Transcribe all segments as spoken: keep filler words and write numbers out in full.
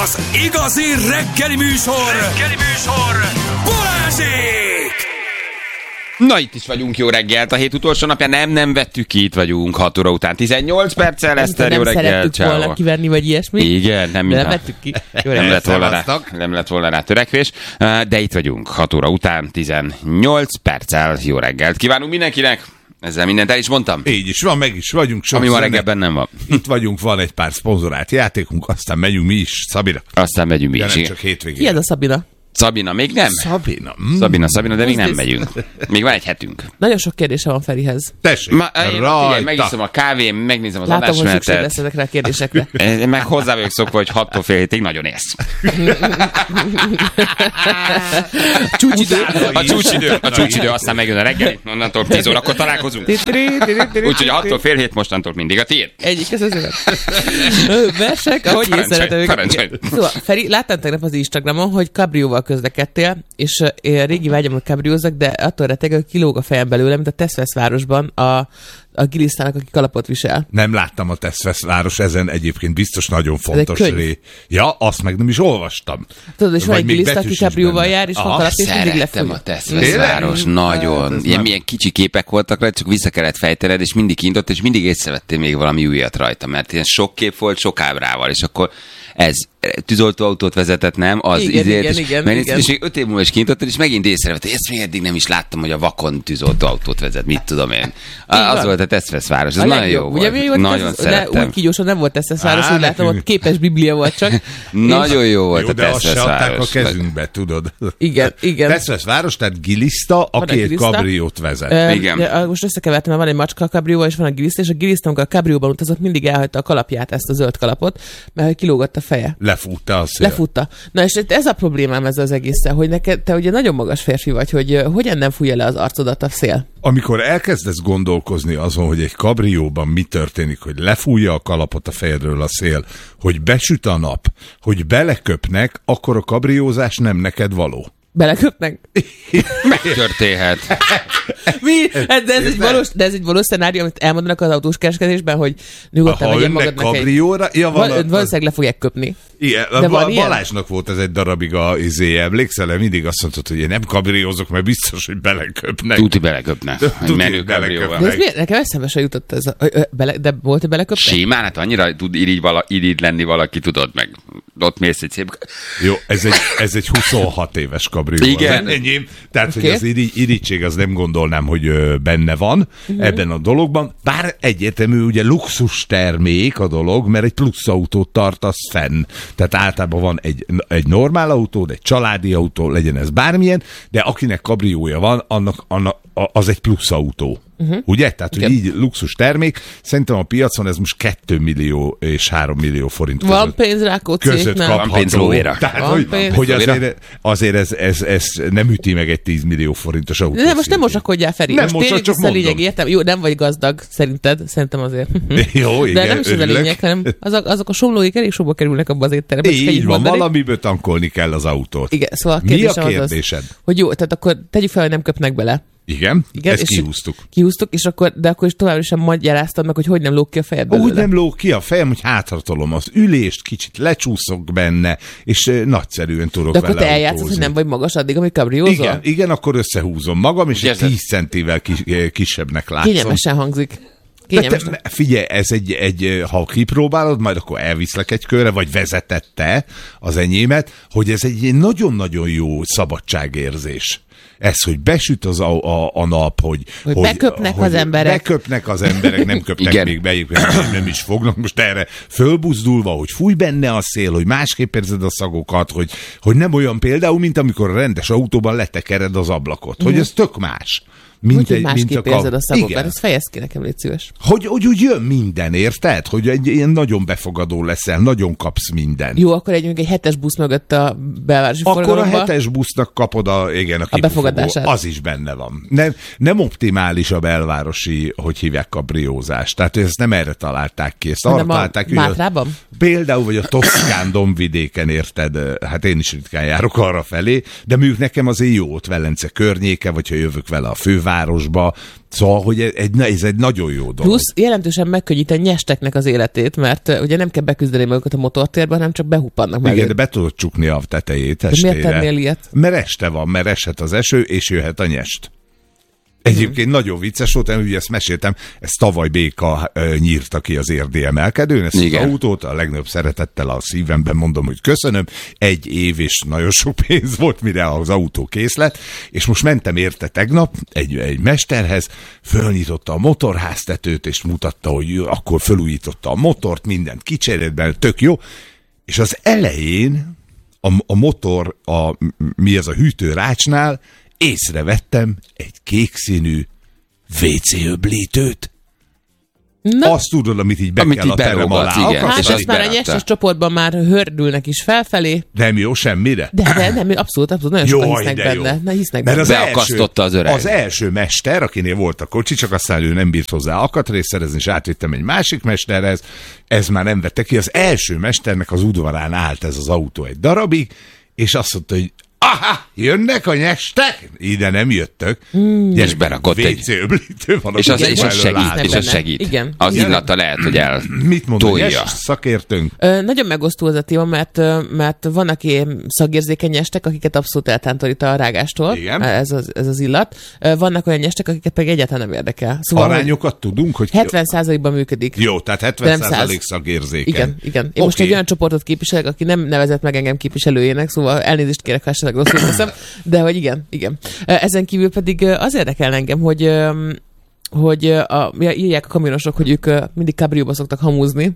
Az igazi reggeli műsor! Reggeli műsor! Balázsék! Na, itt is vagyunk, jó reggelt. A hét utolsó napja nem, nem vettük ki, itt vagyunk hat óra után. tizennyolc perccel, Eszter, jó reggelt. Nem szerettük volna kivenni, vagy ilyesmi. Igen, nem, nem vettük ki. Jó nem, lett volna rá, nem lett volna rá törekvés. De itt vagyunk hat óra után, tizennyolc perccel, jó reggelt. Kívánunk mindenkinek. Ezzel mindent el is mondtam. Így is van, meg is vagyunk. Ami ma reggelben nem van. Itt vagyunk, van egy pár szponzorált játékunk, aztán megyünk mi is, Szabira. Aztán megyünk mi ja, is. Nem csak hétvégén. Ki ez a Szabina? Szabina, még nem? Szabina. Mm. Szabina, Szabina, de még nem megyünk. Még van egy hetünk. Nagyon sok kérdése van Ferihez. Tessék, Ma, én, figyelj, megiszom a kávém, megnézem az Látom, hogy szükség adásmenetet. lesz ezekre a kérdésekre. Én meg hozzá vagyok szokva, hogy hattól fél hétig nagyon élsz. Csúcsidő. A csúcsidő, a csúcsidő, aztán megjön a reggeli, onnantól tíz órakor találkozunk. Úgyhogy a hattól fél hét mostantól mindig a tiéd. Egyik, köszönöm. Versek, ahogy én szeretem őket. Szóval, Feri, láttam tegnap az Instagramon, hogy kabrióval közlekedtél, és én régi vágyam, hogy kabriózzak, de attól reteg, hogy kilóg a fejem belőle, mint a Teszvesz városban a a gilisztának, aki kalapot visel. Nem láttam a Teszvesz város, ezen egyébként biztos nagyon fontos ré. Ja, azt meg nem is olvastam. Tudod, és van egy giliszta, aki kabrióval jár, és van kalap, és mindig lefúj. Szerettem a Teszvesz város, nagyon. Ilyen milyen kicsi képek voltak rá, csak vissza kellett fejtened, és mindig kintott, és mindig észrevettél még valami újat rajta, mert ilyen sok kép volt, sok ábrával, és akkor ez tűzoltóautót vezetett, nem? Az igen, izért, igen, és, igen, mert igen. És még öt év múlva is kintottad, és megint észrevettél, ezt még eddig nem is láttam, hogy a vakon tűzoltóautót vezet, mit tudom én. Az van. Volt a Teszvesz város, ez a nagyon jó volt. Ugye, nagyon szerettem. Úgy kígyósan nem volt Teszvesz város, úgy látom, ott képes biblia volt csak. Nagyon jó volt jó, a Teszvesz város. De azt se adták a kezünkbe, tudod. Igen, igen. Teszvesz város, tehát giliszta, aki egy kabriót vezet. Igen. Most összekevertem, mert van egy macska a kabrióval, és van a giliszta, és a giliszta, amikor a kabrióban utazott, mindig elhagyta a kalapját, ezt a zöld kalapot, mert kilógott a feje. Lefútta a szél. Lefutta. Na és ez a problémám ezzel az egésszel, hogy neked, te ugye nagyon magas férfi vagy, hogy hogyan nem fújja le az arcodat a szél? Amikor elkezdesz gondolkozni azon, hogy egy kabrióban mi történik, hogy lefújja a kalapot a fejedről a szél, hogy besüt a nap, hogy beleköpnek, akkor a kabriózás nem neked való. Beleköpnek? Megtörténhet. Mi? De ez, egy valós, de ez egy valós szenárió, amit elmondanak az autós kereskedésben, hogy nyugodtan ha vegyen önnek magadnak kabrióra, egy... ja, van Val- a... valószínűleg le fogják köpni. Igen, de van Balázsnak volt ez egy darabig a izé, emlékszel, mindig azt mondtad, hogy én nem kabriózok, mert biztos, hogy beleköpnek. Tuti beleköpnek. Tuti Menő beleköpnek. kabrióval. De ez miért? Nekem eszembe se jutott ez a... Ö, bele, de volt, hogy beleköpnek? Simán, hát annyira tud irigy, vala, irigy lenni valaki, tudod meg. Ott mész egy szép... Jó, ez egy, ez egy huszonhat éves kabrió. Igen. Az enyém. Tehát, okay. hogy az irigy, irigység, az nem gondolnám, hogy ö, benne van uh-huh. ebben a dologban. Bár egyértelmű, ugye luxus termék a dolog, mert egy plusz autót tartasz fenn. Tehát általában van egy, egy normál autó, egy családi autó, legyen ez bármilyen, de akinek kabriója van, annak, annak az egy plusz autó. Uh-huh. Ugye? Tehát, hogy így luxus termék. Szerintem a piacon ez most két millió és három millió forint között. Van pénz Rákóczi, között nem? kapható. Van pénz lóvéra. Tehát, Van hogy, pénz. hogy azért, azért ez, ez, ez nem üti meg egy tíz millió forintos autó. De most nem mosakodjál, Feri. Nem most most, tényleg csak vissza a lényeg, mondom. értem? Jó, nem vagy gazdag, szerinted. Szerintem azért. Jó, igen, de nem is ez a örülök. lényeg, hanem azok, azok a somlóik elég sokba kerülnek abba az étterembe. Így van, valamiből tankolni kell az autót. Igen, szóval a Mi a kérdésem kérdésed? az, az, hogy jó, tehát akkor tegyük fel, hogy nem köpnek bele. Igen, Igen, ezt és kihúztuk. Kihúztuk, és akkor, de akkor is továbbra sem magyaráztad meg, hogy hogy nem lóg ki a fejed belőle. Úgy nem lóg ki a fejem, hogy hátratolom az ülést, kicsit lecsúszok benne, és uh, nagyszerűen tudok de vele akkor te eljátszod, autózni. hogy nem vagy magas addig, amíg kabriózol? Igen, igen, akkor összehúzom magam, és Ugye egy tíz centivel kis, kisebbnek látszom. Kényelmesen hangzik. De te, figyelj, ez egy, egy, ha kipróbálod, majd akkor elviszlek egy körre, vagy vezetette az enyémet, hogy ez egy nagyon-nagyon jó szabadságérzés. Ez, hogy besüt az a, a, a nap, hogy, hogy, hogy beköpnek hogy az emberek. Beköpnek az emberek, nem köpnek Igen. még be, nem, nem is fognak. Most erre fölbuzdulva, hogy fúj benne a szél, hogy másképp érzed a szagokat, hogy, hogy nem olyan például, mint amikor a rendes autóban letekered az ablakot. Hogy ez tök más. Mint Úgy, hogy egy, másképp mint a érzed a szagokat. Igen. Ezt fejezd ki nekem, légy szíves. Hogy, hogy úgy jön minden, érted? Hogy egy ilyen nagyon befogadó leszel, nagyon kapsz minden. Jó, akkor egy, egy hetes busz mögött a belvárosi Akkor forgalomba. a hetes busznak kapod a, igen, a, A befogadását. Az is benne van. Nem, nem optimális a belvárosi, hogy hívják, kabriózás. Tehát ezt nem erre találták ki. Ezt arra Nem a találták ki, Mátrában? a, például, vagy a Toszkán dombvidéken, érted? Hát én is ritkán járok arra felé, de mondjuk nekem azért jó ott Velence környéke, vagy ha jövök vele a fővárosba, városba. Szóval, hogy egy, ez egy nagyon jó dolog. Plusz jelentősen megkönnyít a nyesteknek az életét, mert uh, ugye nem kell beküzdeni magukat a motortérben, hanem csak behuppannak meg. Igen, de be tudod csukni a tetejét estére. Miért tennél ilyet? Mert este van, mert eshet az eső, és jöhet a nyest. Egyébként mm. nagyon vicces volt, ugye ezt meséltem, ezt tavaly Béka uh, nyírta ki az érdi emelkedőn, ezt Igen. az autót, a legnagyobb szeretettel a szívemben mondom, hogy köszönöm, egy év és nagyon sok pénz volt, mire az autó kész lett, és most mentem érte tegnap egy, egy mesterhez, fölnyitotta a motorháztetőt, és mutatta, hogy akkor fölújította a motort, mindent kicserélt belőle, tök jó, és az elején a, a motor, a, mi ez a hűtőrácsnál, észrevettem egy kékszínű vé cé öblítőt. Na. Azt tudod, amit így be amit kell így a terem alá. Igen. Hát azt már a nyeses csoportban már hördülnek is felfelé. Nem jó semmire? De, de nem, abszolút, abszolút. Nagyon sokan hisznek benne. Na, hisznek Mert benne. Az beakasztotta az öreg. Az első mester, akinél volt a kocsi, csak aztán ő nem bírt hozzá alkatrészt szerezni, és átvittem egy másik mesterhez. Ez már nem vette ki. Az első mesternek az udvarán állt ez az autó egy darabig, és azt mondta, hogy aha, jönnek a nyestek? Ide nem jöttök. Mm. És berakott egy vé cé öblítő van. És az, és az segít. És az segít. Igen. Az illata lehet, hogy el Mit mond a nyes szakértőnk? Ö, nagyon megosztó az a téma, mert, mert vannak ilyen szagérzékeny nyestek, akiket abszolút eltántorít a rágástól. Igen. Ez az, ez az illat. Vannak olyan nyestek, akiket pedig egyáltalán nem érdekel. Szóval, arányokat tudunk, hogy... hetven százalékban működik. Jó, tehát hetven százalék szagérzékeny. Igen, igen. Én okay. most egy olyan csoportot képviselek, aki nem nevezett meg engem képviselőjének, szóval elnézést kérek, ha esetleg rosszul teszem, de hogy igen, igen. Ezen kívül pedig az érdekel engem, hogy hogy a, írják a kamionosok, hogy ők mindig kabrióba szoktak hamúzni.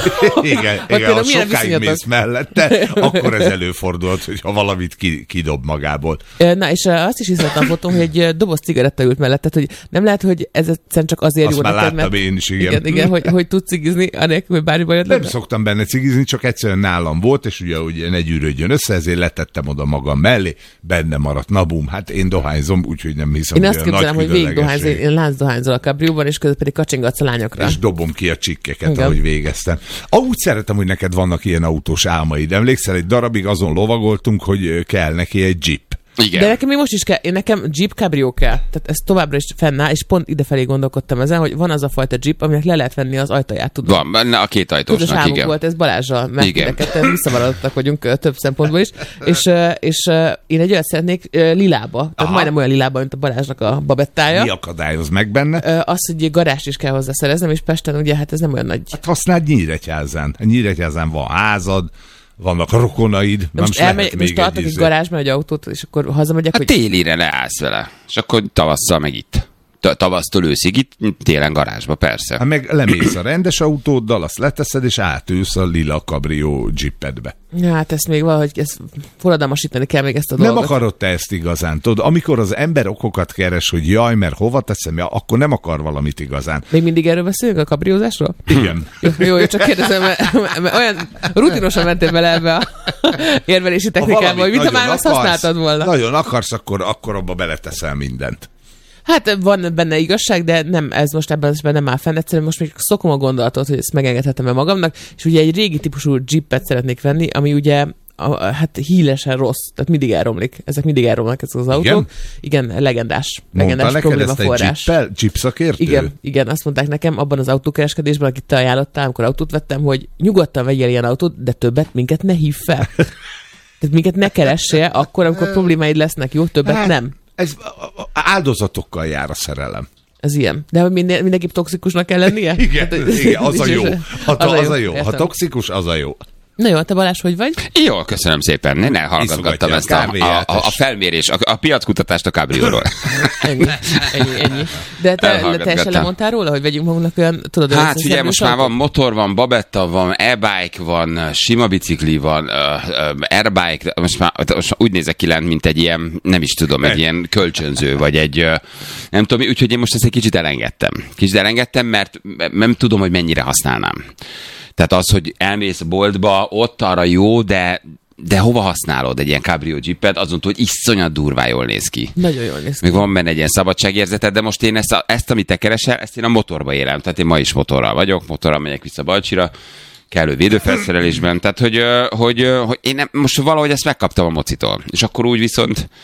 Igen, igen ha sokáig mész mellette, akkor ez előfordult, hogyha valamit ki, kidob magából. Na, és azt is hiszem fotón, hogy egy doboz cigaretta ült mellett, tehát, hogy nem lehet, hogy ez egyszerűen csak azért azt jó neked, mert... láttam én is, igen. Igen, igen hogy, hogy tud cigizni, anélkül, hogy bármi bajod nem szoktam benne cigizni, csak egyszerűen nálam volt, és ugye, ugye ne gyűrődjön össze, ezért letettem oda magam mellé, benne maradt, na bum, hát én dohányzom, úgyhogy nem hiszem, én azt képzelem, hogy végig dohányzom, én láncdohányzol a kabrióban, és közben pedig kacsingatsz a lányokra. És dobom ki a csikkeket, igen. ahogy végeztem. Úgy szeretem, hogy neked vannak ilyen autós álmaid. Emlékszel, egy darabig azon lovagoltunk, hogy kell neki egy jeep. Igen. De nekem még most is kell, én nekem Jeep Cabrio kell. Tehát ez továbbra is fennáll, és pont idefelé gondolkodtam ezen, hogy van az a fajta Jeep, aminek le lehet venni az ajtaját. Tudod? Van, benne a két ajtósnak, igen. volt ez Balázsral, mert mindketten visszavaradottak vagyunk több szempontból is. És, és én egy olyat szeretnék lilába, tehát Aha. majdnem olyan lilába, mint a Balázsnak a babettája. Mi akadályoz meg benne? Az, hogy garást is kell hozzá szereznem, és Pesten ugye hát ez nem olyan nagy. Hát használd Nyíregyházán. Nyíregyházán van házad, vannak a rokonaid. De most elmegy, most tartok egy garázsba egy autót, és akkor hazamegyek, hát hogy... télire leállsz vele, és akkor tavasszal meg itt. Tavasztól őszig itt, télen garázsba, persze. Hát meg lemész a rendes autóddal, azt leteszed, és átülsz a lila kabrió jeepedbe. Hát ezt még valahogy ezt forradalmasítani kell még ezt a dolgot. Nem akarod te ezt igazán, tudod? Amikor az ember okokat keres, hogy jaj, mert hova teszem, ja, akkor nem akar valamit igazán. Még mindig erről beszélünk, a kabriózásról? Igen. Jó, jó, jó csak kérdezem, mert, mert olyan rutinosan mentél bele ebbe a érvelési technikába, hogy mintha már azt használtad volna. Nagyon akarsz, akkor, akkor abba beleteszel mindent. Hát van benne igazság, de nem, ez most ebben az nem áll fenn. Egyszerűen most még szokom a gondolatot, hogy ezt megengedhetem-e magamnak, és ugye egy régi típusú Jeepet szeretnék venni, ami ugye a, hát hílesen rossz, tehát mindig elromlik. Ezek mindig elromlanak ezek az autók. Igen, igen legendás. Legendás problémaforrás. Jeep-el? Jeep szakértő? Igen, igen, azt mondták nekem abban az autókereskedésben, akit te ajánlottál, amikor autót vettem, hogy nyugodtan vegyél ilyen autót, de többet minket ne hív fel. Tehát minket ne keressél akkor, amikor problémáid lesznek, jó? Többet hát, nem. Ez áldozatokkal jár a szerelem. Ez ilyen. De minden, mindenképp toxikusnak kell lennie? Igen, hát, igen az, a jó. Ha, az, az a jó. Ha toxikus, az a jó. Na jó, te Balázs, hogy vagy? Jól, köszönöm szépen. Én elhallgattam ezt a, a, a, a felmérés, a, a piackutatást a kabrióról. ennyi, ennyi, ennyi. De te, te teljesen lemondtál róla, hogy vegyünk magunknak olyan, tudod, hát ugye most már van motor, van babetta, van e-bike, van sima bicikli, van uh, uh, airbike, most már, most már úgy nézek ki lent, mint egy ilyen, nem is tudom, egy ilyen kölcsönző, vagy egy, uh, nem tudom, úgyhogy én most ezt egy kicsit elengedtem. Kicsit elengedtem, mert nem tudom, hogy mennyire használnám. Tehát az, hogy elmész a boltba, ott arra jó, de, de hova használod egy ilyen cabrio jeepet, azon túl, hogy iszonyat durván jól néz ki. Nagyon jól néz ki. Még van benne egy ilyen szabadságérzeted, de most én ezt, a, ezt, amit te keresel, ezt én a motorba élem. Tehát én ma is motorral vagyok, motorral megyek vissza Balcsira, kellő védőfelszerelésben. Tehát, hogy, hogy, hogy én nem, most valahogy ezt megkaptam a mocitól. És akkor úgy viszont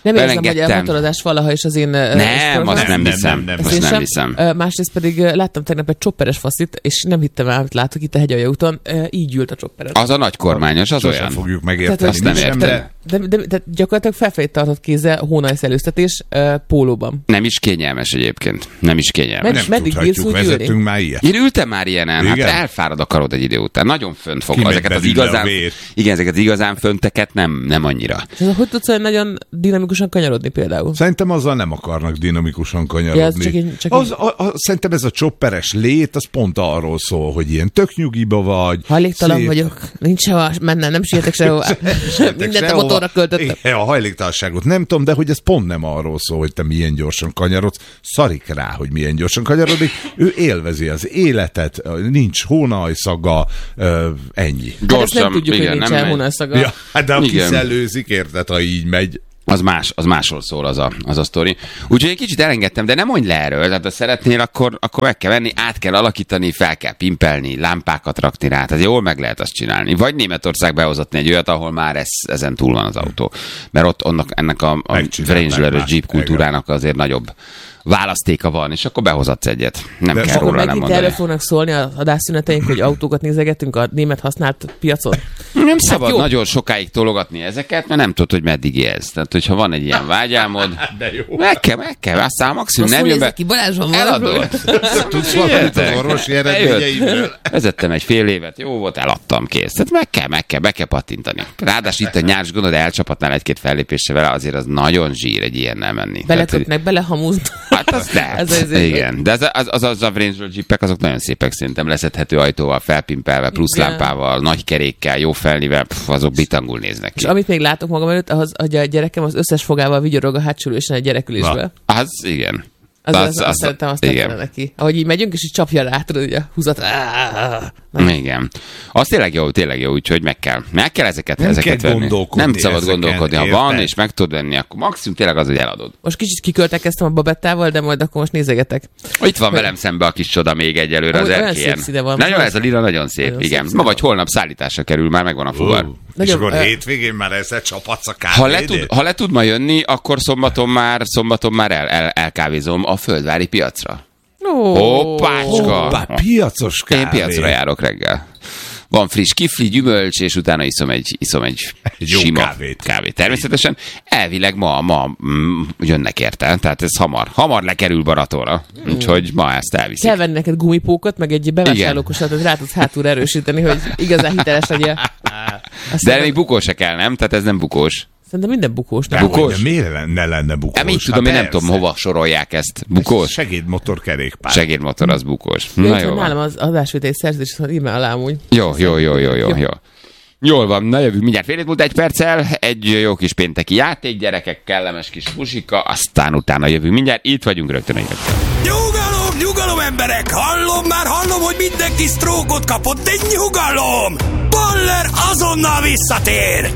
Nem érzem, hogy a motorozás valaha is az én... Nem, azt nem hiszem. Nem, nem, azt nem hiszem. Másrészt pedig láttam tegnap egy csopperes faszit, és nem hittem el, amit látok itt a hegyalja úton. Így ült a csopperes. Az a nagy kormányos, az Sosem olyan. fogjuk megérteni. Azt nem értem. De, de, de, de gyakorlatilag felfelé tartott kézzel hónajszelőztetés uh, pólóban. Nem is kényelmes egyébként. Nem is kényelmes. Med- meddig bírsz úgy vezettünk ülni? már ilyet. Én ültem már ilyenen, Igen? hát elfárad a karod egy idő után. Nagyon fönt fog. Kimegy Ezeket az belőle a igazán, vér. igen, ezeket az igazán fönteket nem, nem annyira. És az, hogy tudsz olyan nagyon dinamikusan kanyarodni például? Szerintem azzal nem akarnak dinamikusan kanyarodni. Ja, az csak én, csak az, a, a, szerintem ez a csopperes lét, az pont arról szól, hogy ilyen tök nyugiba vagy. Hajléktalan szép. vagyok, nincs sehova mennem, nem sietek sehová. Mindent a motorra költöttem. Igen, a hajléktalanságot nem tudom, de hogy ez pont nem arról szól, hogy te milyen gyorsan kanyarodsz. Szarik rá, hogy milyen gyorsan kanyarodik. Ő élvezi az életet, nincs hónajszaga, ö, ennyi. Hát ezt nem tudjuk, igen, hogy nincsen hónajszaga. Ja, hát de aki Igen. szellőzik, érted, ha így megy. Az más, az másról szól az a, az a sztori. Úgyhogy egy kicsit elengedtem, de nem mondj le erről. Tehát ha szeretnél, akkor, akkor meg kell venni, át kell alakítani, fel kell pimpelni, lámpákat rakni rá. Tehát jól meg lehet azt csinálni. Vagy Németország behozatni egy olyat, ahol már ez, ezen túl van az autó. Mert ott onnak, ennek a, a Wrangler-ös Jeep kultúrának azért nagyobb választéka van, és akkor behozatsz egyet. Nem De kell Akkor róla nem megint mondani. erről fognak szólni az adásszüneteink, hogy autókat nézegetünk a német használt piacon. Nem szabad jó. nagyon sokáig tologatni ezeket, mert nem tudod, hogy meddig élsz. Tehát, hogyha van egy ilyen vágyálmod, De jó. meg kell, meg kell, aztán maximum nem jön be. Ki Balázs van Eladod. Tudsz valamit az orvosi eredményeimről? Vezettem egy fél évet, jó volt, eladtam, kész. Tehát meg kell, meg kell, be kell pattintani. Ráadásul itt a nyárs gondod, elcsapatnál egy-két fellépésre vele, azért az nagyon zsír egy ilyennel menni. Belekötnek, belehamúznak. Hát az lehet. Ez az- Igen. De az, az, az, az a Wrangler Jeepek, azok nagyon szépek szerintem. Leszedhető ajtóval, felpimpelve, plusz Igen. lámpával, nagy kerékkel, jó felnivel, pff, azok bitangul néznek És ki. amit még látok magam előtt, az, hogy a gyerekem az összes fogával vigyorog a hátsó ülésen egy gyerekülésbe. Az igen. Az, az, az, az, szerintem azt igen. tetszene neki. Ahogy így megyünk, és így csapja rá, tudod, ugye, húzat. Igen. Az tényleg jó, tényleg jó, úgyhogy meg kell. Meg kell ezeket, Nem ezeket kell venni. gondolkodni Nem szabad ezeken, gondolkodni. Ha érted? van, és meg tudod venni, akkor maximum tényleg az, hogy eladod. Most kicsit kiköltekeztem a babettával, de majd akkor most nézegetek. Itt van velem szembe a kis csoda még egyelőre az Amúgy olyan erkélyen. szép színe van. Nagyon, ez a lila nagyon szép, Nagyon igen. szép Ma színe vagy holnap szállításra kerül, már megvan a fuvar. Uh, és Nagyon, akkor ö- hétvégén már ezzel csapatsz a Ha le, kávédét? tud, ha le tud ma jönni, akkor szombaton már, szombaton már el, el, elkávézom a földvári piacra. Ó, Hoppácska! Hoppá, piacos kávé. Én piacra járok reggel. Van friss kifli, gyümölcs, és utána iszom egy, iszom egy, Egy jó sima kávét. kávét. Természetesen elvileg ma, ma mm, jönnek érte, tehát ez hamar, hamar lekerül Baratóra. Úgyhogy ma ezt elviszik. Kell venni neked gumipókot, meg egy bevásárlókosatot, rá tudsz hátulra erősíteni, hogy igazán hiteles legyél. De még bukós se kell, nem? Tehát ez nem bukós. Szerintem minden bukós. Nem? Bukós? De miért len- ne lenne bukós? Hát mit tudom, én nem persze. tudom, hova sorolják ezt. Bukós? Segédmotor kerékpár. Segédmotor az bukós. Ja, Na jó, jó nálam van. az adásvételi szerződés, szóval írd alá amúgy. Jó, jó, jó, jó, jó, jó. Jól van, na jövünk mindjárt fél múlt egy perccel, egy jó kis pénteki játék, gyerekek, kellemes kis musika, aztán utána jövünk mindjárt, itt vagyunk rögtön egy rögtön. Nyugalom, nyugalom emberek! Hallom már, hallom, hogy mindenki sztrókot kapott, de nyugalom! Baller azonnal visszatér!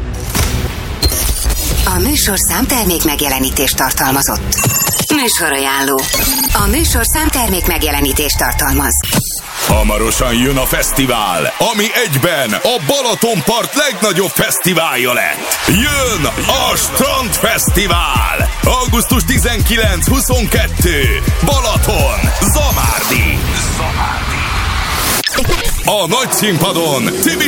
A műsorszám termék megjelenítést tartalmazott. Műsorajánló. A műsorszám termék megjelenítést tartalmaz. Hamarosan jön a fesztivál, ami egyben a Balatonpart legnagyobb fesztiválja lett. Jön a Strandfesztivál! augusztus tizenkilenc huszonkettő Balaton, Zamárdi. A nagy színpadon Tibi